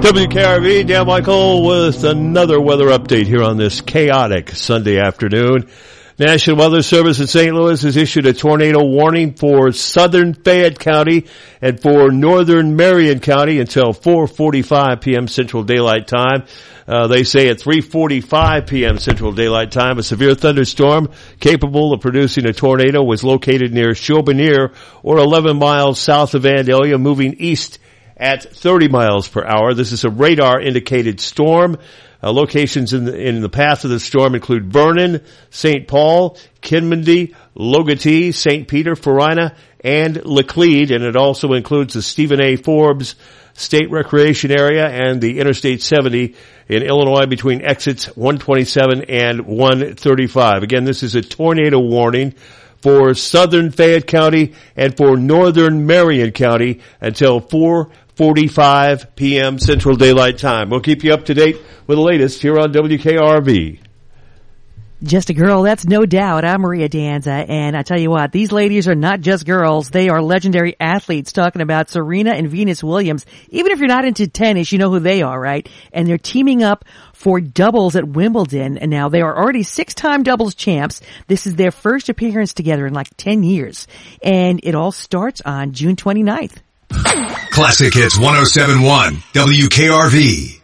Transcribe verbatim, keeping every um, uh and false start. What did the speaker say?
W K R V, Dan Michael with another weather update here on this chaotic Sunday afternoon. National Weather Service in Saint Louis has issued a tornado warning for southern Fayette County and for northern Marion County until four forty-five p.m. Central Daylight Time. Uh, they say at three forty-five p.m. Central Daylight Time, a severe thunderstorm capable of producing a tornado was located near Chaubonear, or eleven miles south of Vandalia, moving east at thirty miles per hour. This is a radar-indicated storm. Uh, locations in the, in the path of the storm include Vernon, Saint Paul, Kinmundy, Logatee, Saint Peter, Farina, and Laclede, and it also includes the Stephen A. Forbes State Recreation Area and the Interstate seventy in Illinois between exits one twenty-seven and one thirty-five. Again, this is a tornado warning for southern Fayette County and for northern Marion County until four forty-five p.m. Central Daylight Time. We'll keep you up to date with the latest here on W K R V. Just a girl, that's no doubt. I'm Maria Danza, and I tell you what, these ladies are not just girls. They are legendary athletes, talking about Serena and Venus Williams. Even if you're not into tennis, you know who they are, right? And they're teaming up for doubles at Wimbledon. And now they are already six-time doubles champs. This is their first appearance together in like ten years. And it all starts on June twenty-ninth. Classic Hits one oh seven point one, W K R V.